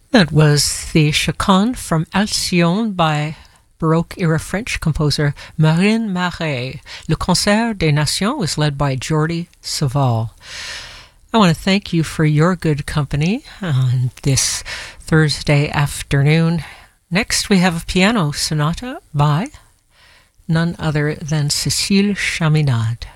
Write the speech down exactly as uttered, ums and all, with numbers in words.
That was the Chaconne from Alcyon by Baroque-era French composer Marine Marais. Le Concert des Nations was led by Jordi Savall. I want to thank you for your good company on this Thursday afternoon. Next, we have a piano sonata by none other than Cécile Chaminade.